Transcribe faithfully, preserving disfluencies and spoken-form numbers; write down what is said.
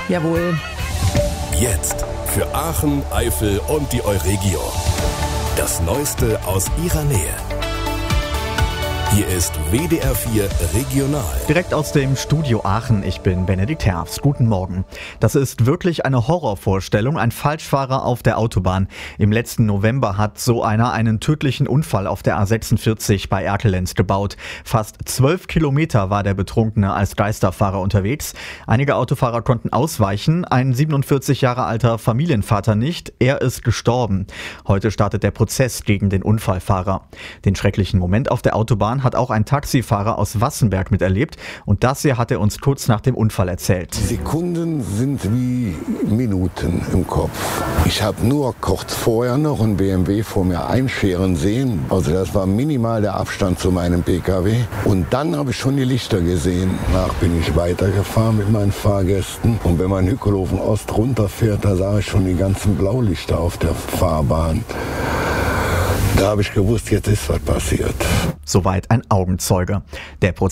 Jawohl. Jetzt für Aachen, Eifel und die Euregio. Das Neueste aus ihrer Nähe. Hier ist W D R vier Regional. Direkt aus dem Studio Aachen, ich bin Benedikt Herbst. Guten Morgen. Das ist wirklich eine Horrorvorstellung, ein Falschfahrer auf der Autobahn. Im letzten November hat so einer einen tödlichen Unfall auf der A sechsundvierzig bei Erkelenz gebaut. Fast zwölf Kilometer war der Betrunkene als Geisterfahrer unterwegs. Einige Autofahrer konnten ausweichen, ein siebenundvierzig Jahre alter Familienvater nicht. Er ist gestorben. Heute startet der Prozess gegen den Unfallfahrer. Den schrecklichen Moment auf der Autobahn hat auch ein Taxifahrer aus Wassenberg miterlebt und das hier hat er uns kurz nach dem Unfall erzählt. Die Sekunden sind wie Minuten im Kopf. Ich habe nur kurz vorher noch einen B M W vor mir einscheren sehen. Also das war minimal der Abstand zu meinem P K W. Und dann habe ich schon die Lichter gesehen. Danach bin ich weitergefahren mit meinen Fahrgästen. Und wenn man Hückelhofen Ost runterfährt, da sah ich schon die ganzen Blaulichter auf der Fahrbahn. Da habe ich gewusst, jetzt ist was passiert. Soweit ein Augenzeuge. Der Prozess